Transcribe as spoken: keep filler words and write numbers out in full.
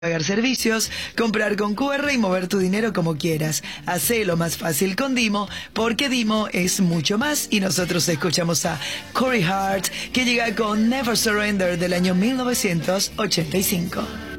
Pagar servicios, comprar con Q R y mover tu dinero como quieras. Hacelo más fácil con Dimo, porque Dimo es mucho más. Y nosotros escuchamos a Corey Hart, que llega con Never Surrender del año mil novecientos ochenta y cinco.